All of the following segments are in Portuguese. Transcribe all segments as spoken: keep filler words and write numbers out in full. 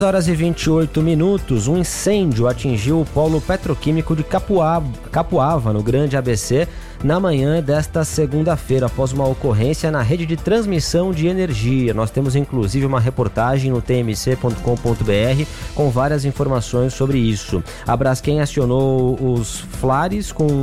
horas e vinte e oito minutos, um incêndio atingiu o polo petroquímico de Capuava, Capuava, no Grande A B C, na manhã desta segunda-feira, após uma ocorrência na rede de transmissão de energia. Nós temos inclusive uma reportagem no t m c ponto com ponto b r com várias informações sobre isso. A Braskem acionou os flares com...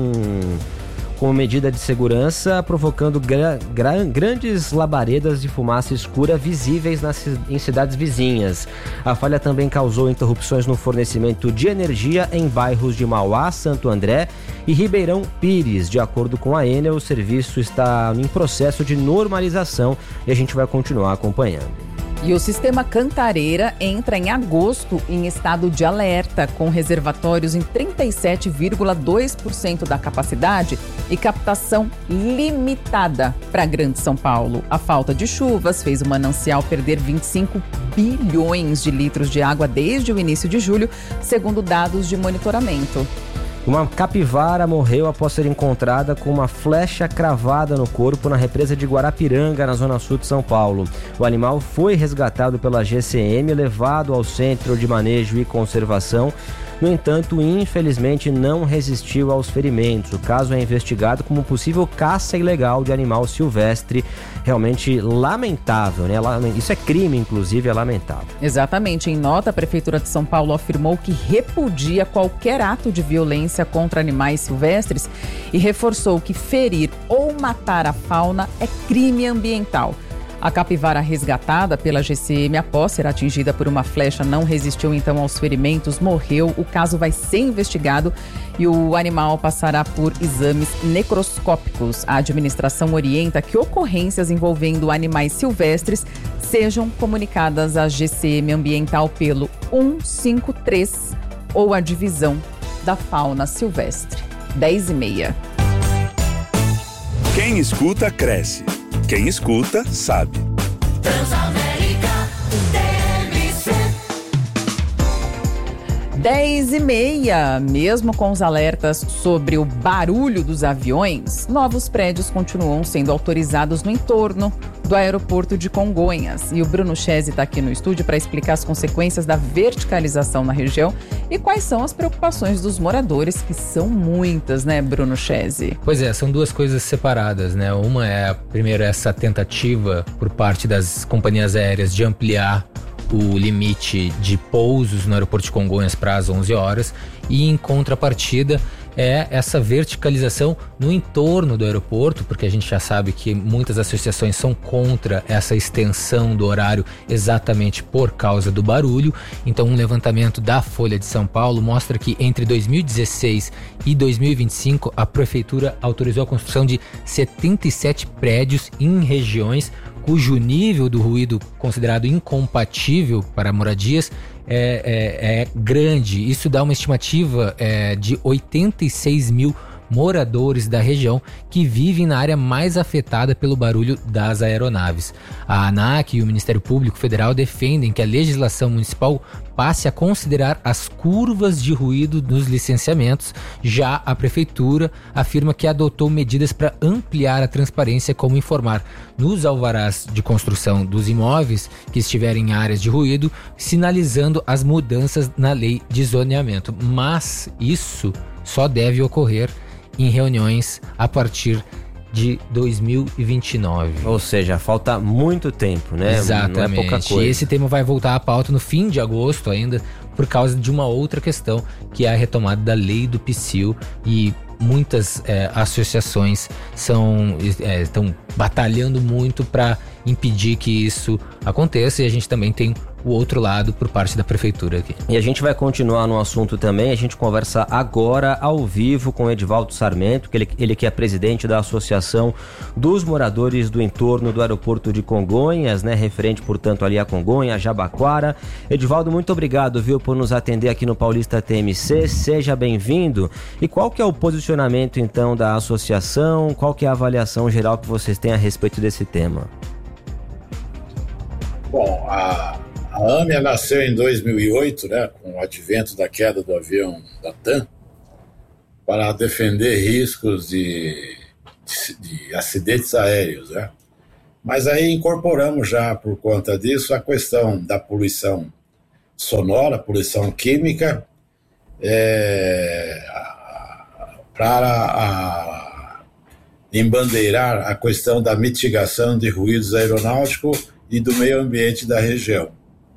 com medida de segurança, provocando gra- gra- grandes labaredas de fumaça escura visíveis nas, em cidades vizinhas. A falha também causou interrupções no fornecimento de energia em bairros de Mauá, Santo André e Ribeirão Pires. De acordo com a Enel, o serviço está em processo de normalização e a gente vai continuar acompanhando. E o sistema Cantareira entra em agosto em estado de alerta, com reservatórios em trinta e sete vírgula dois por cento da capacidade e captação limitada para Grande São Paulo. A falta de chuvas fez o manancial perder vinte e cinco bilhões de litros de água desde o início de julho, segundo dados de monitoramento. Uma capivara morreu após ser encontrada com uma flecha cravada no corpo na represa de Guarapiranga, na zona sul de São Paulo. O animal foi resgatado pela G C M e levado ao Centro de Manejo e Conservação. No entanto, infelizmente não resistiu aos ferimentos. O caso é investigado como possível caça ilegal de animal silvestre. Realmente lamentável, né? Isso é crime, inclusive, é lamentável. Exatamente. Em nota, a Prefeitura de São Paulo afirmou que repudia qualquer ato de violência contra animais silvestres e reforçou que ferir ou matar a fauna é crime ambiental. A capivara resgatada pela G C M após ser atingida por uma flecha não resistiu então aos ferimentos, morreu. O caso vai ser investigado e o animal passará por exames necroscópicos. A administração orienta que ocorrências envolvendo animais silvestres sejam comunicadas à G C M Ambiental pelo um cinco três ou a Divisão da Fauna Silvestre. dez e meia. Quem escuta, cresce. Quem escuta, sabe. Transamérica, T M C. dez e meia, mesmo com os alertas sobre o barulho dos aviões, novos prédios continuam sendo autorizados no entorno do aeroporto de Congonhas. E o Bruno Chese está aqui no estúdio para explicar as consequências da verticalização na região e quais são as preocupações dos moradores, que são muitas, né, Bruno Chese? Pois é, são duas coisas separadas, né? Uma é, primeiro, essa tentativa por parte das companhias aéreas de ampliar o limite de pousos no aeroporto de Congonhas para as onze horas, e em contrapartida é essa verticalização no entorno do aeroporto, porque a gente já sabe que muitas associações são contra essa extensão do horário exatamente por causa do barulho. Então, um levantamento da Folha de São Paulo mostra que entre dois mil e dezesseis e dois mil e vinte e cinco a prefeitura autorizou a construção de setenta e sete prédios em regiões cujo nível do ruído considerado incompatível para moradias é, é, é grande. Isso dá uma estimativa é, de oitenta e seis mil moradores da região que vivem na área mais afetada pelo barulho das aeronaves. A ANAC e o Ministério Público Federal defendem que a legislação municipal passe a considerar as curvas de ruído nos licenciamentos. Já a Prefeitura afirma que adotou medidas para ampliar a transparência, como informar nos alvarás de construção dos imóveis que estiverem em áreas de ruído, sinalizando as mudanças na lei de zoneamento. Mas isso só deve ocorrer em reuniões a partir de dois mil e vinte e nove. Ou seja, falta muito tempo, né? Exatamente. Não é pouca coisa. E esse tema vai voltar à pauta no fim de agosto ainda, por causa de uma outra questão, que é a retomada da lei do Psil, e muitas é, associações são, é, estão batalhando muito para impedir que isso aconteça, e a gente também tem o outro lado por parte da prefeitura aqui. E a gente vai continuar no assunto também. A gente conversa agora ao vivo com Edivaldo Sarmento, que ele, ele que é presidente da Associação dos Moradores do Entorno do Aeroporto de Congonhas, né, referente, portanto, ali a Congonhas, Jabaquara. Edivaldo, muito obrigado, viu, por nos atender aqui no Paulista T M C. Seja bem-vindo. E qual que é o posicionamento, então, da associação? Qual que é a avaliação geral que vocês têm a respeito desse tema? Bom, a A AMIA nasceu em dois mil e oito, né, com o advento da queda do avião da TAM, para defender riscos de, de, de acidentes aéreos, né? Mas aí incorporamos já, por conta disso, a questão da poluição sonora, poluição química, é, para a, embandeirar a questão da mitigação de ruídos aeronáuticos e do meio ambiente da região.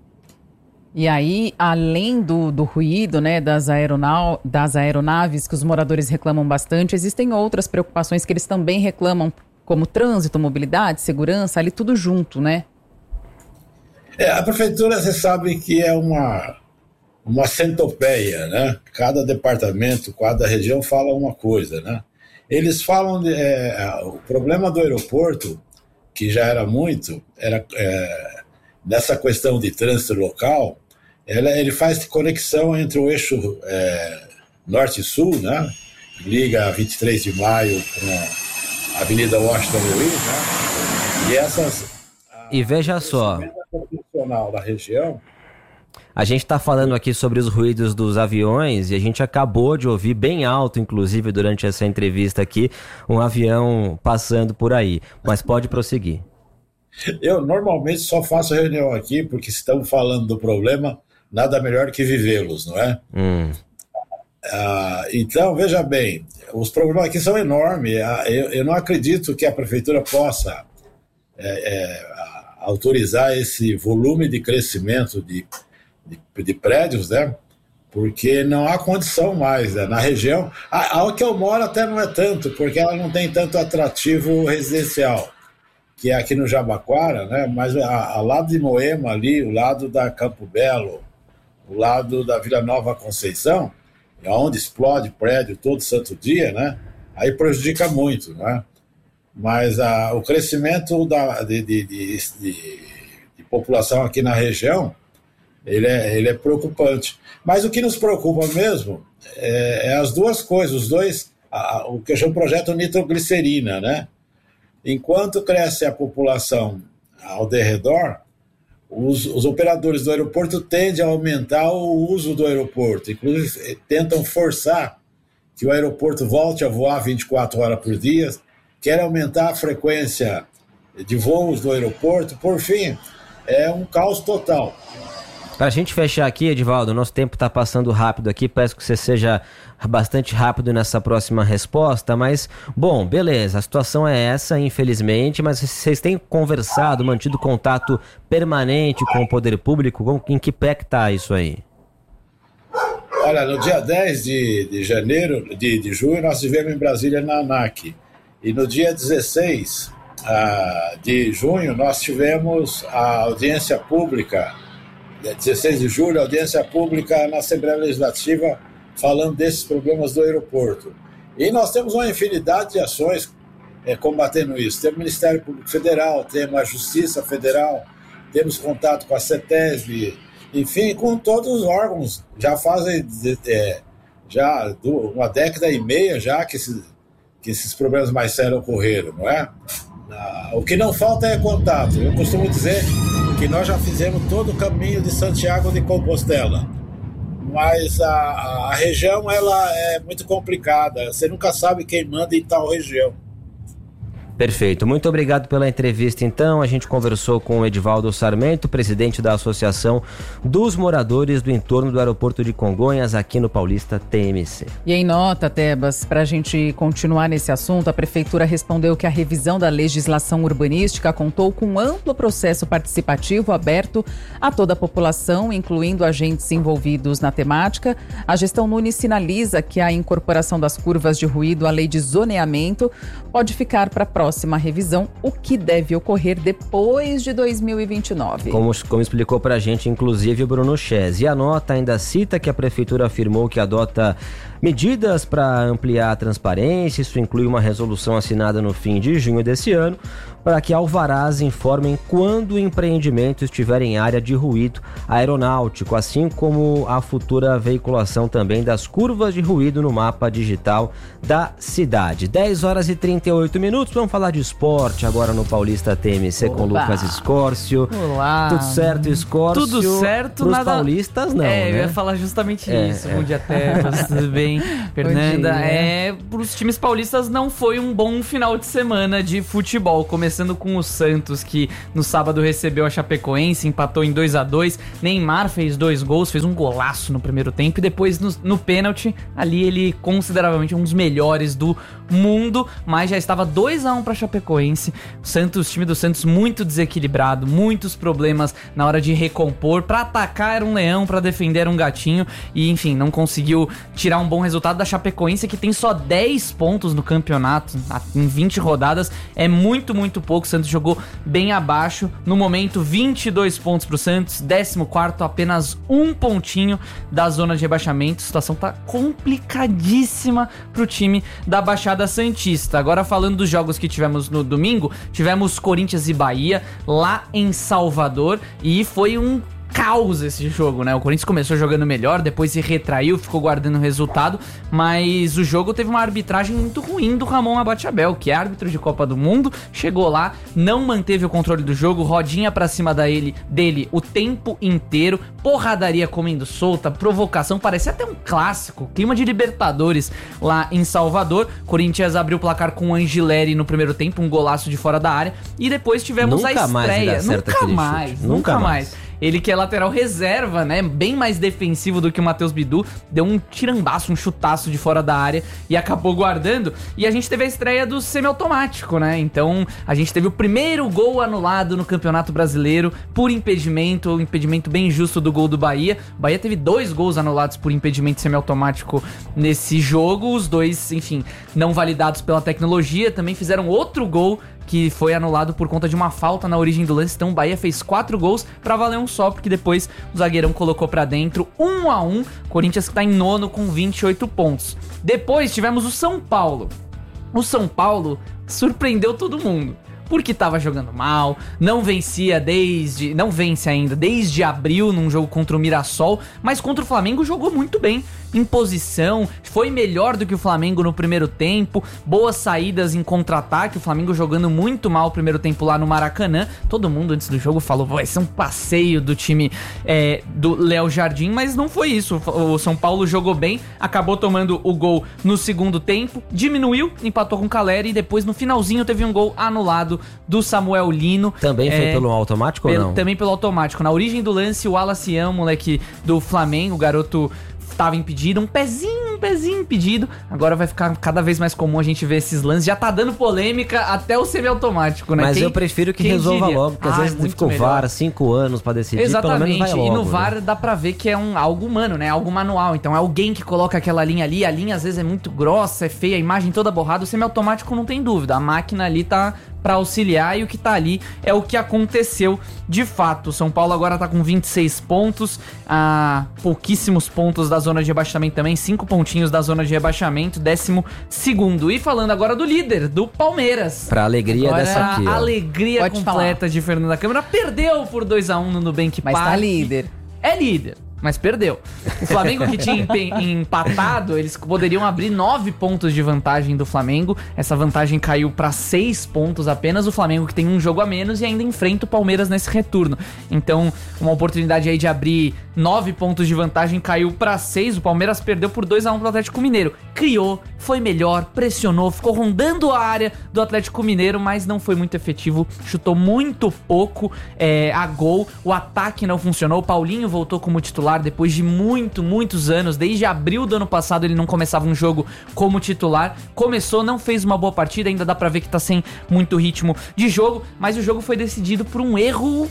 E aí, além do, do ruído, né, das, aeronau, das aeronaves que os moradores reclamam bastante, existem outras preocupações que eles também reclamam, como trânsito, mobilidade, segurança, ali tudo junto, né? É, a prefeitura, você sabe que é uma, uma centopeia, né? Cada departamento, cada região fala uma coisa, né? Eles falam, de, é, o problema do aeroporto, que já era muito, era é, nessa questão de trânsito local, ela, ele faz conexão entre o eixo é, norte e sul, né? Liga a vinte e três de maio com a Avenida Washington Luiz, né? E essas... E veja só... da região. A gente está falando aqui sobre os ruídos dos aviões e a gente acabou de ouvir bem alto, inclusive durante essa entrevista aqui, um avião passando por aí. Mas pode prosseguir. Eu normalmente só faço reunião aqui porque estamos falando do problema, nada melhor que vivê-los, não é? Hum. Ah, então, veja bem, os problemas aqui são enormes. Eu, eu não acredito que a prefeitura possa é, é, autorizar esse volume de crescimento de, de, de prédios, né? Porque não há condição mais, né? Na região. A, a que eu moro até não é tanto, porque ela não tem tanto atrativo residencial, que é aqui no Jabaquara, né? Mas ao lado de Moema ali, o lado da Campo Belo, o lado da Vila Nova Conceição, onde explode prédio todo santo dia, né? Aí prejudica muito, né? Mas a, o crescimento da, de, de, de, de, de população aqui na região, ele é, ele é preocupante. Mas o que nos preocupa mesmo é, é as duas coisas, os dois, a, o que eu chamo de projeto nitroglicerina, né? Enquanto cresce a população ao derredor, os, os operadores do aeroporto tendem a aumentar o uso do aeroporto, inclusive tentam forçar que o aeroporto volte a voar vinte e quatro horas por dia, querem aumentar a frequência de voos do aeroporto. Por fim, é um caos total. Para a gente fechar aqui, Edivaldo, nosso tempo está passando rápido aqui, peço que você seja bastante rápido nessa próxima resposta, mas, bom, beleza, a situação é essa, infelizmente, mas vocês têm conversado, mantido contato permanente com o poder público, em que pé que está isso aí? Olha, no dia dez de, de janeiro, de, de junho, nós estivemos em Brasília, na ANAC, e no dia dezesseis uh, de junho, nós tivemos a audiência pública, dezesseis de julho, audiência pública na Assembleia Legislativa, falando desses problemas do aeroporto. E nós temos uma infinidade de ações é, combatendo isso. Temos o Ministério Público Federal, temos a Justiça Federal, temos contato com a CETESB, enfim, com todos os órgãos. Já fazem é, já uma década e meia já que esses, que esses problemas mais sérios ocorreram, não é? O que não falta é contato. Eu costumo dizer que nós já fizemos todo o caminho de Santiago de Compostela, mas a, a região ela é muito complicada, você nunca sabe quem manda em tal região. Perfeito, muito obrigado pela entrevista então, a gente conversou com o Edivaldo Sarmento, presidente da Associação dos Moradores do Entorno do Aeroporto de Congonhas, aqui no Paulista T M C. E em nota, Tebas, para a gente continuar nesse assunto, a Prefeitura respondeu que a revisão da legislação urbanística contou com um amplo processo participativo aberto a toda a população, incluindo agentes envolvidos na temática. A gestão Nunes sinaliza que a incorporação das curvas de ruído à lei de zoneamento pode ficar para a próxima próxima revisão, o que deve ocorrer depois de dois mil e vinte e nove. Como, como explicou pra gente, inclusive, o Bruno Chess. E a nota ainda cita que a Prefeitura afirmou que adota medidas para ampliar a transparência. Isso inclui uma resolução assinada no fim de junho desse ano, para que alvarás informem quando o empreendimento estiver em área de ruído aeronáutico, assim como a futura veiculação também das curvas de ruído no mapa digital da cidade. dez horas e trinta e oito minutos, vamos falar de esporte agora no Paulista T M C. Oba. Com Lucas Escórcio. Olá. Tudo certo, Escórcio? Tudo certo. Pros nada... paulistas não, É, né? eu ia falar justamente é, isso. É. Bom dia, Tebas, tudo bem? Fernanda, é, pros times paulistas não foi um bom final de semana de futebol. Começou começando com o Santos, que no sábado recebeu a Chapecoense, empatou em dois a dois. Neymar fez dois gols, fez um golaço no primeiro tempo e depois no, no pênalti, ali ele consideravelmente um dos melhores do mundo, mas já estava dois a um para Chapecoense. O Santos, o time do Santos muito desequilibrado, muitos problemas na hora de recompor. Para atacar era um leão, para defender era um gatinho e enfim, não conseguiu tirar um bom resultado da Chapecoense, que tem só dez pontos no campeonato em vinte rodadas. É muito, muito pouco. O Santos jogou bem abaixo. No momento, vinte e dois pontos pro Santos, décimo quarto, apenas um pontinho da zona de rebaixamento. A situação tá complicadíssima pro time da Baixada Santista. Agora falando dos jogos que tivemos no domingo, tivemos Corinthians e Bahia lá em Salvador e foi um caos esse jogo, né? O Corinthians começou jogando melhor, depois se retraiu, ficou guardando o resultado, mas o jogo teve uma arbitragem muito ruim do Ramon Abate-Abel, que é árbitro de Copa do Mundo, chegou lá, não manteve o controle do jogo, rodinha pra cima da ele, dele o tempo inteiro, porradaria comendo solta, provocação, parecia até um clássico, clima de Libertadores lá em Salvador. Corinthians abriu o placar com o Angileri no primeiro tempo, um golaço de fora da área, e depois tivemos nunca a estreia, mais nunca mais, chute. nunca, nunca mais. mais. Ele que é lateral reserva, né? Bem mais defensivo do que o Matheus Bidu. Deu um tirambaço, um chutaço de fora da área e acabou guardando. E a gente teve a estreia do semiautomático, né? Então, a gente teve o primeiro gol anulado no Campeonato Brasileiro por impedimento. Um impedimento bem justo do gol do Bahia. O Bahia teve dois gols anulados por impedimento semiautomático nesse jogo. Os dois, enfim, não validados pela tecnologia. Também fizeram outro gol que foi anulado por conta de uma falta na origem do lance. Então o Bahia fez quatro gols pra valer um só, porque depois o zagueirão colocou pra dentro, um a um. Corinthians que tá em nono com vinte e oito pontos. Depois tivemos o São Paulo. O São Paulo surpreendeu todo mundo, porque tava jogando mal, não vencia desde... Não vence ainda, desde abril num jogo contra o Mirassol, mas contra o Flamengo jogou muito bem, em posição, foi melhor do que o Flamengo no primeiro tempo, boas saídas em contra-ataque, o Flamengo jogando muito mal o primeiro tempo lá no Maracanã. Todo mundo antes do jogo falou, vai ser um passeio do time é, do Léo Jardim, mas não foi isso. O São Paulo jogou bem, acabou tomando o gol no segundo tempo, diminuiu, empatou com o Caleri e depois no finalzinho teve um gol anulado do Samuel Lino. Também é, foi pelo automático pelo, ou não? Também pelo automático. Na origem do lance, o Wallace Ian, moleque do Flamengo, o garoto tava impedido, um pezinho, um pezinho impedido. Agora vai ficar cada vez mais comum a gente ver esses lances. Já tá dando polêmica até o semiautomático, né? Mas quem, eu prefiro que resolva diria? logo, porque ah, às vezes é fica o V A R cinco anos pra decidir. Exatamente, pelo menos vai logo, e no V A R né? dá pra ver que é um, algo humano, né? Algo manual. Então é alguém que coloca aquela linha ali, a linha às vezes é muito grossa, é feia, a imagem toda borrada. O semiautomático não tem dúvida, a máquina ali tá pra auxiliar e o que tá ali é o que aconteceu de fato. O São Paulo agora tá com vinte e seis pontos, a pouquíssimos pontos da zona de rebaixamento também, cinco pontinhos da zona de rebaixamento, décimo segundo. E falando agora do líder, do Palmeiras. Pra alegria Agora, dessa aqui, ó. a alegria Pode completa falar. de Fernanda Câmara, perdeu por dois a um no Nubank Mas Park. tá líder. É líder, mas perdeu. O Flamengo que tinha empe- empatado, eles poderiam abrir nove pontos de vantagem do Flamengo. Essa vantagem caiu para seis pontos apenas. O Flamengo que tem um jogo a menos e ainda enfrenta o Palmeiras nesse retorno. Então, uma oportunidade aí de abrir nove pontos de vantagem caiu para seis. O Palmeiras perdeu por dois a um pro Atlético Mineiro. Criou, foi melhor, pressionou, ficou rondando a área do Atlético Mineiro, mas não foi muito efetivo. Chutou muito pouco é, a gol. O ataque não funcionou. O Paulinho voltou como titular depois de muito, muitos anos. Desde abril do ano passado ele não começava um jogo como titular. Começou, não fez uma boa partida, ainda dá pra ver que tá sem muito ritmo de jogo, mas o jogo foi decidido por um erro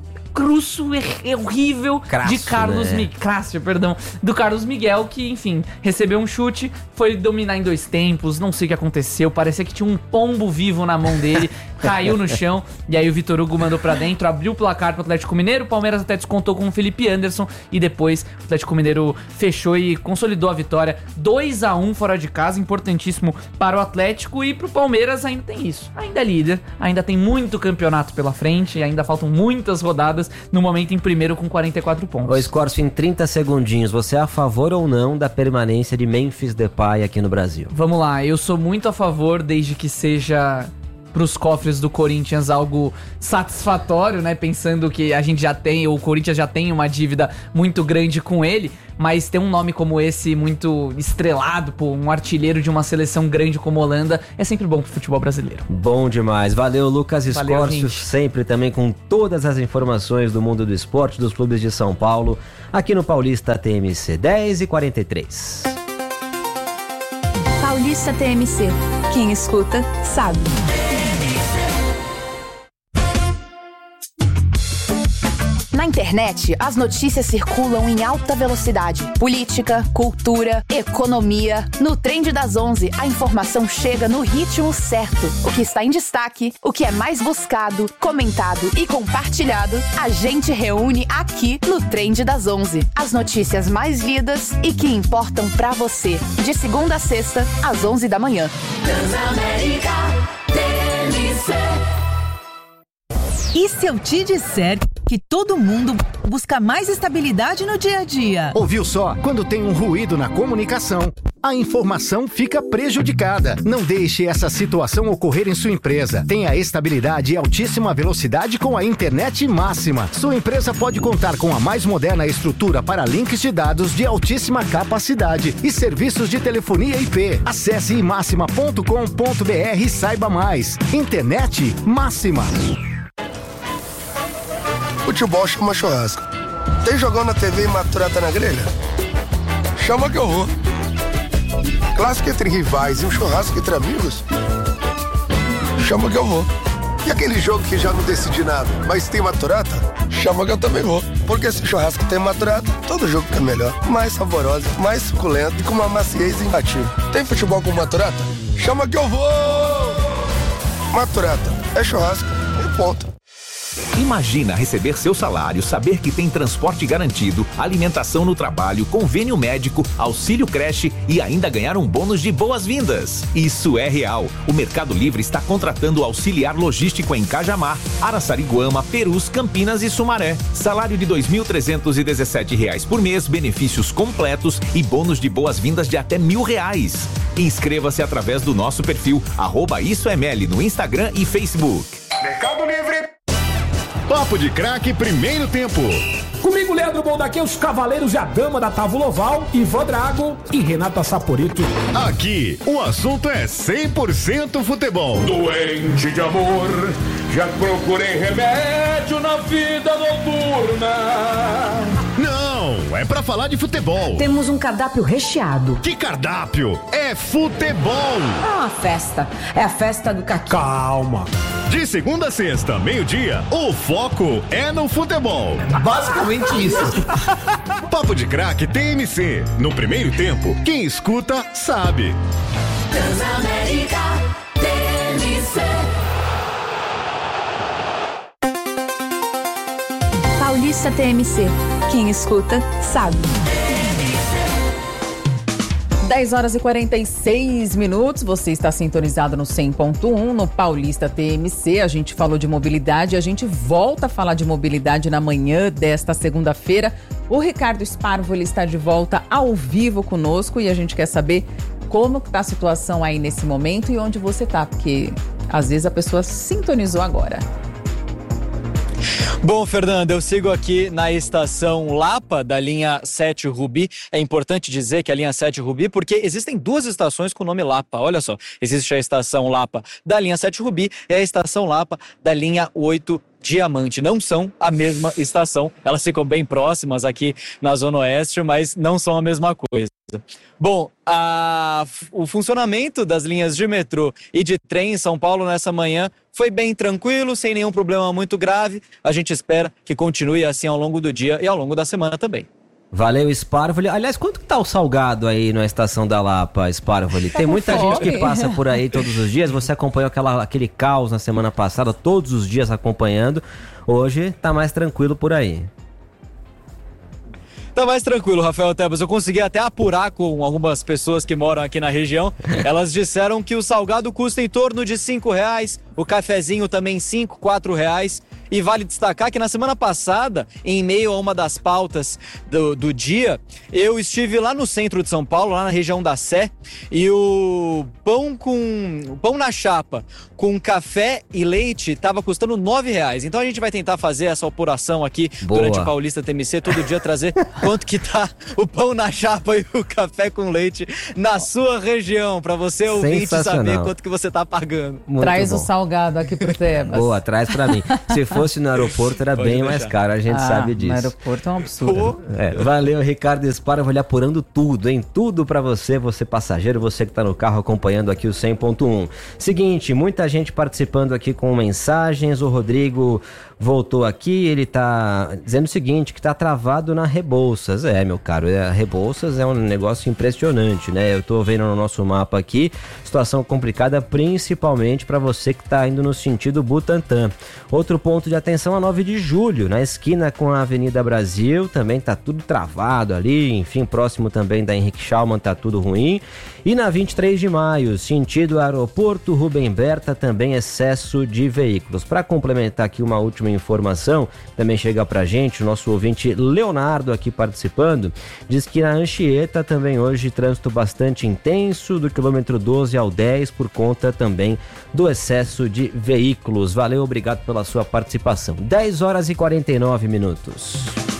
cruço, er- horrível Crasso, de Carlos né? Miguel. Crasso, perdão. Do Carlos Miguel, que, enfim, recebeu um chute, foi dominar em dois tempos, não sei o que aconteceu, parecia que tinha um pombo vivo na mão dele, caiu no chão, e aí o Vitor Hugo mandou pra dentro, abriu o placar pro Atlético Mineiro, o Palmeiras até descontou com o Felipe Anderson, e depois o Atlético Mineiro fechou e consolidou a vitória, dois a um fora de casa, importantíssimo para o Atlético, e pro Palmeiras ainda tem isso, ainda é líder, ainda tem muito campeonato pela frente, e ainda faltam muitas rodadas, no momento em primeiro com quarenta e quatro pontos. Ô, Scorcio, em trinta segundinhos, você é a favor ou não da permanência de Memphis Depay aqui no Brasil? Vamos lá, eu sou muito a favor desde que seja pros cofres do Corinthians algo satisfatório, né? Pensando que a gente já tem, o Corinthians já tem uma dívida muito grande com ele, mas ter um nome como esse muito estrelado, pô, um artilheiro de uma seleção grande como a Holanda, é sempre bom pro futebol brasileiro. Bom demais. Valeu, Lucas Escorcio, sempre também com todas as informações do mundo do esporte, dos clubes de São Paulo, aqui no Paulista T M C. dez e quarenta e três. Paulista T M C. Quem escuta, sabe. Na internet, as notícias circulam em alta velocidade. Política, cultura, economia. No Trend das onze, a informação chega no ritmo certo. O que está em destaque, o que é mais buscado, comentado e compartilhado, a gente reúne aqui no Trend das onze. As notícias mais lidas e que importam pra você. De segunda a sexta, às onze da manhã. Transamérica T M C. E se eu te disser que todo mundo busca mais estabilidade no dia a dia? Ouviu só? Quando tem um ruído na comunicação, a informação fica prejudicada. Não deixe essa situação ocorrer em sua empresa. Tenha estabilidade e altíssima velocidade com a internet máxima. Sua empresa pode contar com a mais moderna estrutura para links de dados de altíssima capacidade e serviços de telefonia I P. Acesse i máxima ponto com ponto b r e saiba mais. Internet máxima. Futebol chama churrasco. Tem jogão na T V e maturata na grelha? Chama que eu vou. Clássico entre rivais e um churrasco entre amigos? Chama que eu vou. E aquele jogo que já não decidi nada, mas tem maturata? Chama que eu também vou. Porque se churrasco tem maturata, todo jogo fica melhor. Mais saboroso, mais suculento e com uma maciez imbatível. Tem futebol com maturata? Chama que eu vou! Maturata é churrasco e ponto. Imagina receber seu salário, saber que tem transporte garantido, alimentação no trabalho, convênio médico, auxílio creche e ainda ganhar um bônus de boas-vindas. Isso é real. O Mercado Livre está contratando auxiliar logístico em Cajamar, Araçariguama, Perus, Campinas e Sumaré. Salário de dois mil trezentos e dezessete reais por mês, benefícios completos e bônus de boas-vindas de até mil reais. Inscreva-se através do nosso perfil arroba Isso é Meli no Instagram e Facebook. Mercado Livre. Papo de Craque, primeiro tempo. Comigo, Leandro Bondaquim, os cavaleiros e a dama da Távola Oval, Ivan Drago e Renata Saporito. Aqui, o assunto é cem por cento futebol. Doente de amor, já procurei remédio na vida noturna. Não, é pra falar de futebol. Temos um cardápio recheado. Que cardápio? É futebol. É uma festa. É a festa do caqui. Calma. De segunda a sexta, meio-dia, o foco é no futebol. Basicamente isso. Papo de Craque T M C. No primeiro tempo, quem escuta, sabe. Transamérica T M C. Paulista T M C. Quem escuta, sabe. dez horas e quarenta e seis minutos, você está sintonizado no cem ponto um, no Paulista T M C. A gente falou de mobilidade, a gente volta a falar de mobilidade na manhã desta segunda-feira. O Ricardo Sparvo, ele está de volta ao vivo conosco e a gente quer saber como está a situação aí nesse momento e onde você está, porque às vezes a pessoa sintonizou agora. Bom, Fernanda, eu sigo aqui na estação Lapa da linha sete Rubi. É importante dizer que a linha sete Rubi, porque existem duas estações com o nome Lapa. Olha só, existe a estação Lapa da linha sete Rubi e a estação Lapa da linha oito Diamante. Não são a mesma estação, elas ficam bem próximas aqui na Zona Oeste, mas não são a mesma coisa. Bom, a, o funcionamento das linhas de metrô e de trem em São Paulo nessa manhã foi bem tranquilo, sem nenhum problema muito grave. A gente espera que continue assim ao longo do dia e ao longo da semana também. Valeu, Sparvoli. Aliás, quanto que tá o salgado aí na estação da Lapa, Sparvoli? Tem muita gente que passa por aí todos os dias. Você acompanhou aquela, aquele caos na semana passada, todos os dias acompanhando. Hoje tá mais tranquilo por aí. Tá mais tranquilo, Rafael Tebas. Eu consegui até apurar com algumas pessoas que moram aqui na região. Elas disseram que o salgado custa em torno de cinco reais, o cafezinho também cinco, quatro reais. E vale destacar que na semana passada, em meio a uma das pautas do, do dia, eu estive lá no centro de São Paulo, lá na região da Sé, e o pão com o pão na chapa com café e leite estava custando nove reais. Então a gente vai tentar fazer essa apuração aqui Boa. durante o Paulista T M C, todo dia trazer quanto que tá o pão na chapa e o café com leite na sua região, para você ouvinte saber quanto que você tá pagando. Muito Traz bom. o salgado aqui pro Tebas. Boa, traz pra mim. Se fosse no aeroporto era Pode bem deixar. mais caro, a gente ah, sabe disso. No aeroporto é um absurdo. É, valeu, Ricardo Spara, vou lhe apurando tudo, hein? Tudo pra você, você passageiro, você que tá no carro acompanhando aqui o cem ponto um. Seguinte, muita gente participando aqui com mensagens, o Rodrigo voltou aqui, ele tá dizendo o seguinte, que tá travado na Rebouças. É, meu caro, a Rebouças é um negócio impressionante, né? Eu tô vendo no nosso mapa aqui, situação complicada principalmente para você que tá indo no sentido Butantã. Outro ponto de atenção, a nove de julho, na esquina com a Avenida Brasil, também tá tudo travado ali, enfim, próximo também da Henrique Schaumann tá tudo ruim. E na vinte e três de maio, sentido aeroporto Rubem Berta, também excesso de veículos. Para complementar aqui uma última informação, também chega pra gente, o nosso ouvinte Leonardo aqui participando, diz que na Anchieta também hoje trânsito bastante intenso, do quilômetro doze ao dez, por conta também do excesso de veículos. Valeu, obrigado pela sua participação. dez horas e quarenta e nove minutos.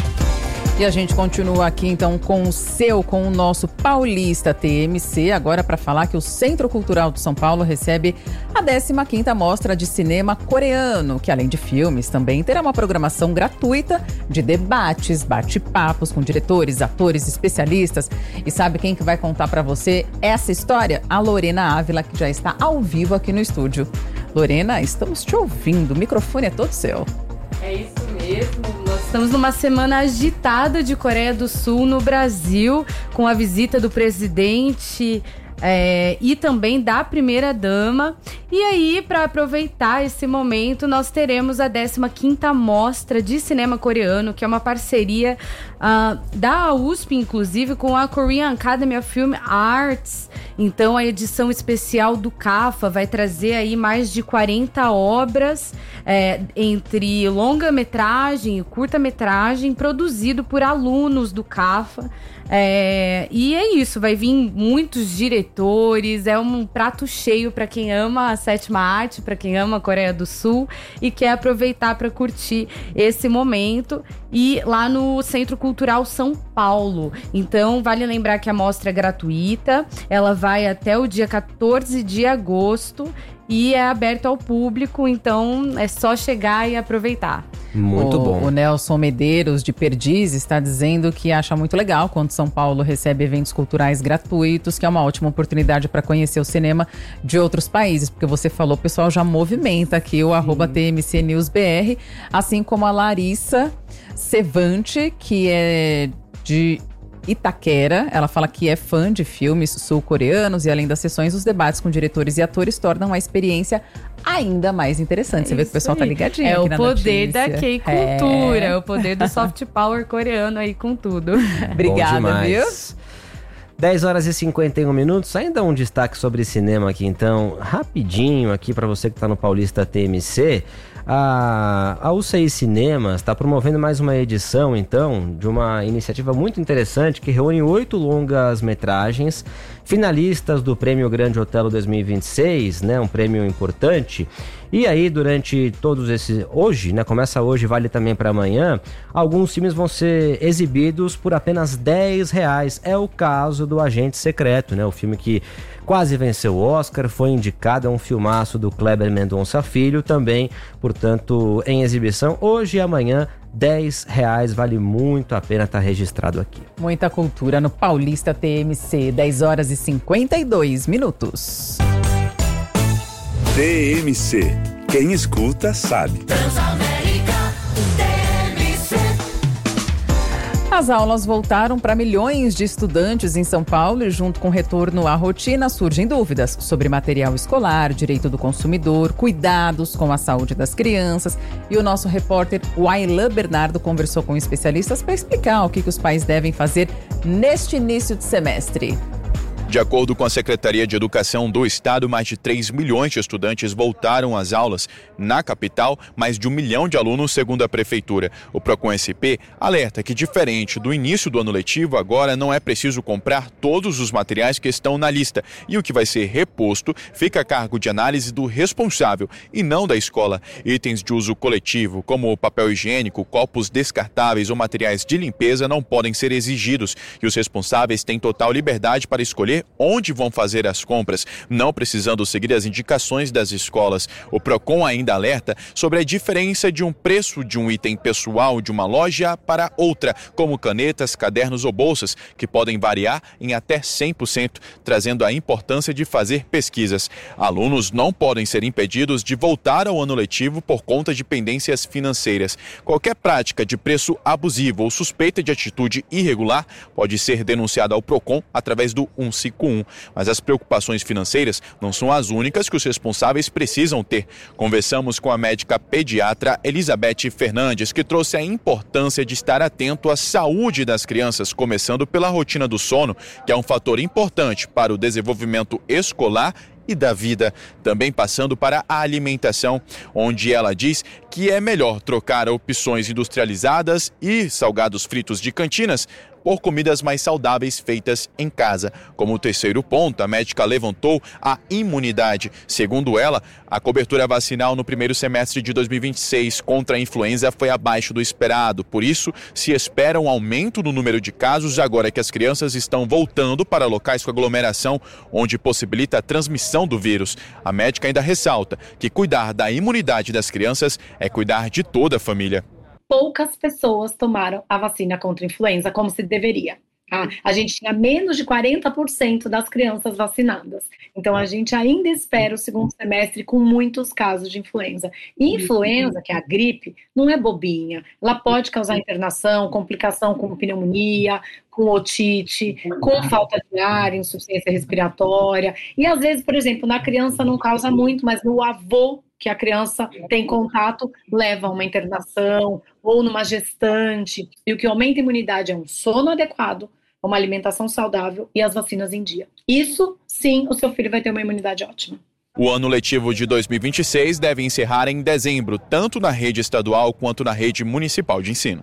E a gente continua aqui então com o seu, com o nosso Paulista T M C, agora para falar que o Centro Cultural de São Paulo recebe a décima quinta Mostra de Cinema Coreano, que além de filmes também terá uma programação gratuita de debates, bate-papos com diretores, atores, especialistas. E sabe quem que vai contar para você essa história? A Lorena Ávila, que já está ao vivo aqui no estúdio. Lorena, estamos te ouvindo, o microfone é todo seu. É isso mesmo, nós estamos numa semana agitada de Coreia do Sul no Brasil, com a visita do presidente é, e também da primeira-dama. E aí, para aproveitar esse momento, nós teremos a décima quinta Mostra de Cinema Coreano, que é uma parceria uh, da U S P, inclusive, com a Korean Academy of Film Arts. Então, a edição especial do C A F A vai trazer aí mais de quarenta obras, é, entre longa-metragem e curta-metragem, produzido por alunos do C A F A. É, e é isso, vai vir muitos diretores, é um prato cheio para quem ama a sétima arte, para quem ama a Coreia do Sul e quer aproveitar para curtir esse momento. E lá no Centro Cultural São Paulo. Então, vale lembrar que a mostra é gratuita, ela vai até o dia quatorze de agosto e é aberto ao público, então é só chegar e aproveitar. Muito o, bom. O Nelson Medeiros, de Perdiz, está dizendo que acha muito legal quando São Paulo recebe eventos culturais gratuitos, que é uma ótima oportunidade para conhecer o cinema de outros países, porque você falou, o pessoal já movimenta aqui o arroba T M C News B R, assim como a Larissa Cevante, que é de Itaquera. Ela fala que é fã de filmes sul-coreanos e além das sessões, os debates com diretores e atores tornam a experiência ainda mais interessante. Você é vê que o pessoal aí tá ligadinho É aqui o na poder notícia. da K-cultura, É. é o poder do soft power coreano aí com tudo. Obrigada, viu? dez horas e cinquenta e um minutos, ainda um destaque sobre cinema aqui então, rapidinho aqui para você que está no Paulista T M C. A, a U C I Cinemas está promovendo mais uma edição então de uma iniciativa muito interessante que reúne oito longas metragens finalistas do Prêmio Grande Otelo dois mil e vinte e seis, né, um prêmio importante. E aí, durante todos esses... Hoje, né? Começa hoje, vale também para amanhã. Alguns filmes vão ser exibidos por apenas dez reais. É o caso do Agente Secreto, né? O filme que quase venceu o Oscar, foi indicado, é um filmaço do Kleber Mendonça Filho, também, portanto, em exibição. Hoje e amanhã, dez reais, vale muito a pena estar registrado aqui. Muita cultura no Paulista T M C, dez horas e cinquenta e dois minutos. T M C. Quem escuta sabe. As aulas voltaram para milhões de estudantes em São Paulo e, junto com o retorno à rotina, surgem dúvidas sobre material escolar, direito do consumidor, cuidados com a saúde das crianças. E o nosso repórter Wailan Bernardo conversou com especialistas para explicar o que, que os pais devem fazer neste início de semestre. De acordo com a Secretaria de Educação do Estado, mais de três milhões de estudantes voltaram às aulas. Na capital, mais de um milhão de alunos, segundo a Prefeitura. O Procon S P alerta que, diferente do início do ano letivo, agora não é preciso comprar todos os materiais que estão na lista. E o que vai ser reposto fica a cargo de análise do responsável e não da escola. Itens de uso coletivo, como papel higiênico, copos descartáveis ou materiais de limpeza, não podem ser exigidos. E os responsáveis têm total liberdade para escolher onde vão fazer as compras, não precisando seguir as indicações das escolas. O Procon ainda alerta sobre a diferença de um preço de um item pessoal de uma loja para outra, como canetas, cadernos ou bolsas, que podem variar em até cem por cento, trazendo a importância de fazer pesquisas. Alunos não podem ser impedidos de voltar ao ano letivo por conta de pendências financeiras. Qualquer prática de preço abusivo ou suspeita de atitude irregular pode ser denunciada ao Procon através do cento e cinquenta e um. Mas as preocupações financeiras não são as únicas que os responsáveis precisam ter. Conversamos com a médica pediatra Elizabeth Fernandes, que trouxe a importância de estar atento à saúde das crianças, começando pela rotina do sono, que é um fator importante para o desenvolvimento escolar e da vida, também passando para a alimentação, onde ela diz que é melhor trocar opções industrializadas e salgados fritos de cantinas por comidas mais saudáveis feitas em casa. Como terceiro ponto, a médica levantou a imunidade. Segundo ela, a cobertura vacinal no primeiro semestre de dois mil e vinte e seis contra a influenza foi abaixo do esperado. Por isso, se espera um aumento no número de casos agora que as crianças estão voltando para locais com aglomeração, onde possibilita a transmissão do vírus. A médica ainda ressalta que cuidar da imunidade das crianças é cuidar de toda a família. Poucas pessoas tomaram a vacina contra a influenza como se deveria. Ah, a gente tinha menos de quarenta por cento das crianças vacinadas. Então, a gente ainda espera o segundo semestre com muitos casos de influenza. E influenza, que é a gripe, não é bobinha. Ela pode causar internação, complicação com pneumonia, com otite, com falta de ar, insuficiência respiratória. E, às vezes, por exemplo, na criança não causa muito, mas no avô que a criança tem contato, leva a uma internação ou numa gestante. E o que aumenta a imunidade é um sono adequado, uma alimentação saudável e as vacinas em dia. Isso, sim, o seu filho vai ter uma imunidade ótima. O ano letivo de dois mil e vinte e seis deve encerrar em dezembro, tanto na rede estadual quanto na rede municipal de ensino.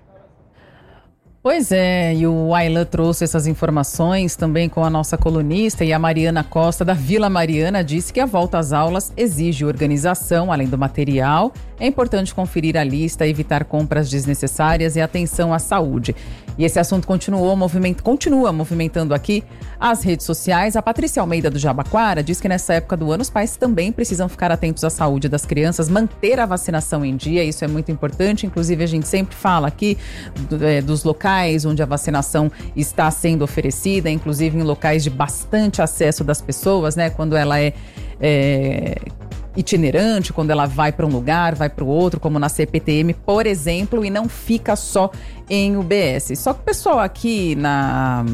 Pois é, e o Aylan trouxe essas informações também com a nossa colunista, e a Mariana Costa, da Vila Mariana, disse que a volta às aulas exige organização, além do material. É importante conferir a lista, evitar compras desnecessárias e atenção à saúde. E esse assunto continuou, movimento, continua movimentando aqui as redes sociais. A Patrícia Almeida do Jabaquara diz que nessa época do ano os pais também precisam ficar atentos à saúde das crianças, manter a vacinação em dia, isso é muito importante. Inclusive a gente sempre fala aqui é, dos locais onde a vacinação está sendo oferecida, inclusive em locais de bastante acesso das pessoas, né? Quando ela é... é itinerante, quando ela vai para um lugar, vai para o outro, como na C P T M, por exemplo, e não fica só em U B S. Só que o pessoal aqui na...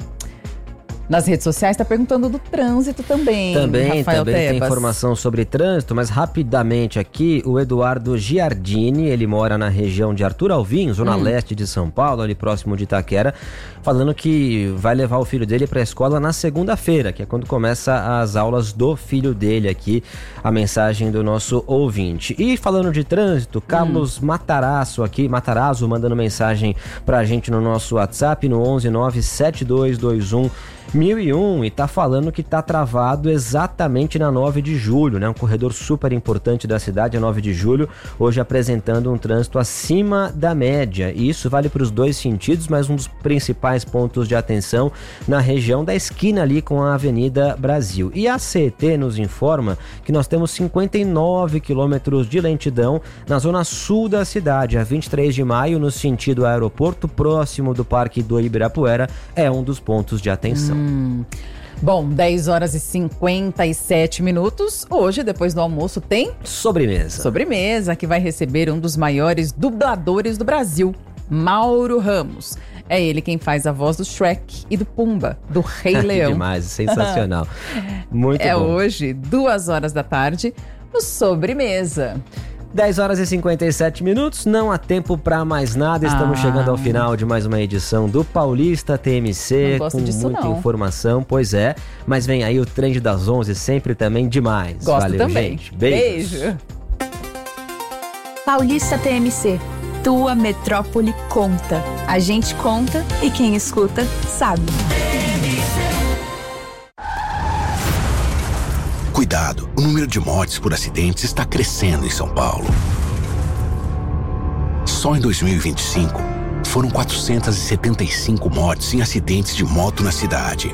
nas redes sociais está perguntando do trânsito também. Também, Rafael também Tebas. Tem informação sobre trânsito, mas rapidamente aqui, o Eduardo Giardini, ele mora na região de Arthur Alvim, zona hum. leste de São Paulo, ali próximo de Itaquera, falando que vai levar o filho dele para a escola na segunda-feira, que é quando começa as aulas do filho dele aqui, a mensagem do nosso ouvinte. E falando de trânsito, Carlos hum. Matarazzo aqui, Matarazzo mandando mensagem pra gente no nosso WhatsApp, no onze nove sete dois dois um mil e um, e tá falando que tá travado exatamente na nove de julho, né? Um corredor super importante da cidade, a nove de julho, hoje apresentando um trânsito acima da média. E isso vale para os dois sentidos, mas um dos principais pontos de atenção na região da esquina ali com a Avenida Brasil. E a C E T nos informa que nós temos cinquenta e nove quilômetros de lentidão na zona sul da cidade, a vinte e três de maio, no sentido aeroporto, próximo do Parque do Ibirapuera, é um dos pontos de atenção. Hum. Bom, dez horas e cinquenta e sete minutos. Hoje, depois do almoço, tem... Sobremesa. Sobremesa, que vai receber um dos maiores dubladores do Brasil, Mauro Ramos. É ele quem faz a voz do Shrek e do Pumba, do Rei Leão. Demais, sensacional. Muito é bom. É hoje, duas horas da tarde, no Sobremesa. dez horas e cinquenta e sete minutos, não há tempo para mais nada. Estamos Ah. chegando ao final de mais uma edição do Paulista T M C, Não gosto com disso, muita não. informação, pois é. Mas vem aí o Trend das onze, sempre também demais. Gosto Valeu, também. gente. Beijos. Beijo. Paulista T M C. Tua metrópole conta. A gente conta e quem escuta sabe. Cuidado, o número de mortes por acidentes está crescendo em São Paulo. Só em dois mil e vinte e cinco, foram quatrocentas e setenta e cinco mortes em acidentes de moto na cidade.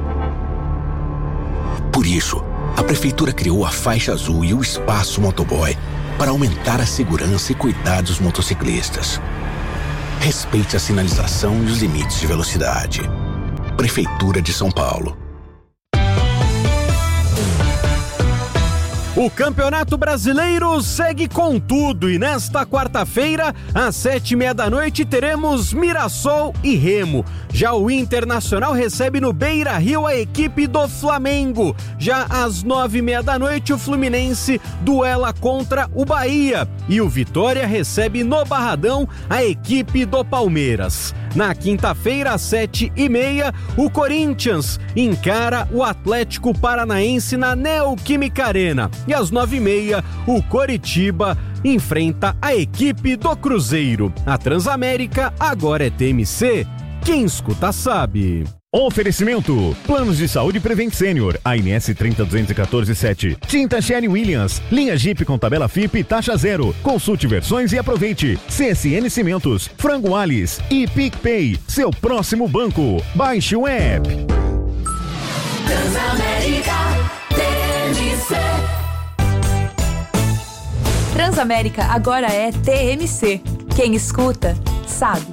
Por isso, a Prefeitura criou a Faixa Azul e o Espaço Motoboy para aumentar a segurança e cuidar dos motociclistas. Respeite a sinalização e os limites de velocidade. Prefeitura de São Paulo. O Campeonato Brasileiro segue com tudo e nesta quarta-feira, às sete e meia da noite, teremos Mirassol e Remo. Já o Internacional recebe no Beira-Rio a equipe do Flamengo. Já às nove e meia da noite, o Fluminense duela contra o Bahia. E o Vitória recebe no Barradão a equipe do Palmeiras. Na quinta-feira, às sete e meia, o Corinthians encara o Atlético Paranaense na Neoquímica Arena. E às nove e meia, o Coritiba enfrenta a equipe do Cruzeiro. A Transamérica agora é T M C. Quem escuta sabe. Oferecimento: Planos de Saúde Prevent Senior, A N S trinta duzentos e quatorze sete. Tinta Sherwin Williams, linha Jeep com tabela F I P e taxa zero. Consulte versões e aproveite. C S N Cimentos, Frango Alice e PicPay, seu próximo banco. Baixe o app. Transamérica T M C. Transamérica agora é T M C. Quem escuta sabe.